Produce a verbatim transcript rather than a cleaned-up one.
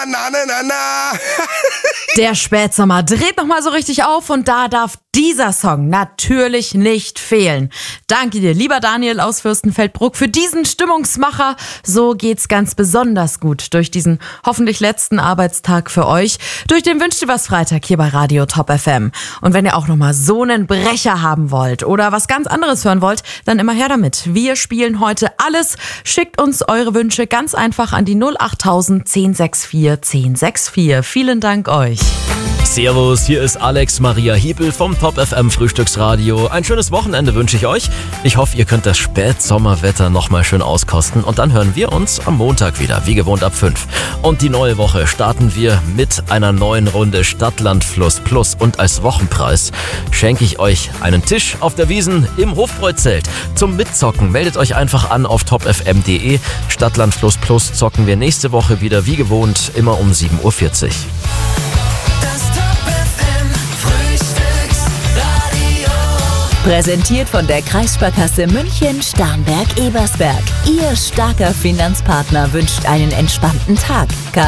na, na, na, na. Der Spätsommer dreht nochmal so richtig auf und da darf dieser Song natürlich nicht fehlen. Danke dir, lieber Daniel aus Fürstenfeldbruck, für diesen Stimmungsmacher. So geht's ganz besonders gut durch diesen hoffentlich letzten Arbeitstag für euch. Durch den Wünsch dir was Freitag hier bei Radio Top F M. Und wenn ihr auch nochmal so einen Brecher haben wollt oder was ganz anderes hören wollt, dann immer her damit. Wir spielen heute alles. Schickt uns eure Wünsche ganz einfach an die null achttausend zehn sechs vier zehn sechs vier. Vielen Dank euch. Servus, hier ist Alex Maria Hiebel vom Top F M Frühstücksradio. Ein schönes Wochenende wünsche ich euch. Ich hoffe, ihr könnt das Spätsommerwetter nochmal schön auskosten und dann hören wir uns am Montag wieder, wie gewohnt ab fünf. Und die neue Woche starten wir mit einer neuen Runde Stadtland Fluss Plus und als Wochenpreis schenke ich euch einen Tisch auf der Wiesn im Hofbräuzelt. Zum Mitzocken meldet euch einfach an auf top f m punkt d e. Stadtland Fluss Plus zocken wir nächste Woche wieder, wie gewohnt, immer um sieben Uhr vierzig. Präsentiert von der Kreissparkasse München Starnberg-Ebersberg. Ihr starker Finanzpartner wünscht einen entspannten Tag.